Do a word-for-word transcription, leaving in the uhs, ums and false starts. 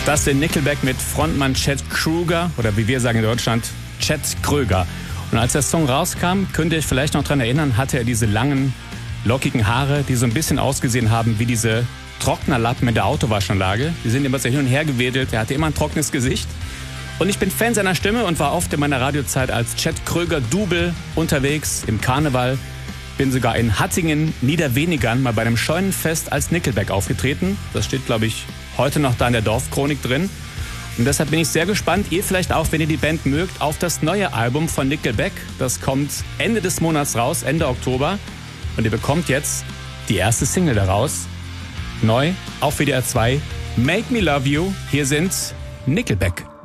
Das sind Nickelback mit Frontmann Chad Kroeger oder wie wir sagen in Deutschland, Chad Kröger. Und als der Song rauskam, könnt ihr euch vielleicht noch daran erinnern, hatte er diese langen, lockigen Haare, die so ein bisschen ausgesehen haben wie diese Trocknerlappen in der Autowaschanlage. Die sind immer so hin und her gewedelt, er hatte immer ein trockenes Gesicht. Und ich bin Fan seiner Stimme und war oft in meiner Radiozeit als Chad Kröger-Double unterwegs im Karneval. Bin sogar in Hattingen, Niederwenigern, mal bei einem Scheunenfest als Nickelback aufgetreten. Das steht, glaube ich, heute noch da in der Dorfchronik drin. Und deshalb bin ich sehr gespannt, ihr vielleicht auch, wenn ihr die Band mögt, auf das neue Album von Nickelback. Das kommt Ende des Monats raus, Ende Oktober. Und ihr bekommt jetzt die erste Single daraus. Neu auf W D R zwei, Make Me Love You. Hier sind Nickelback.